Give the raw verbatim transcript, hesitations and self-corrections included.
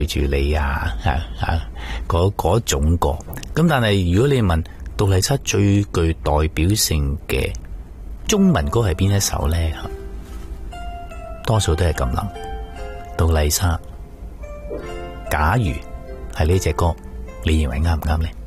住你啊，吓吓嗰嗰種歌。咁但係如果你問杜麗莎最具代表性嘅中文歌係邊一首呢？多數都係咁諗。杜麗莎，假如係呢隻歌，你認為啱唔啱呢？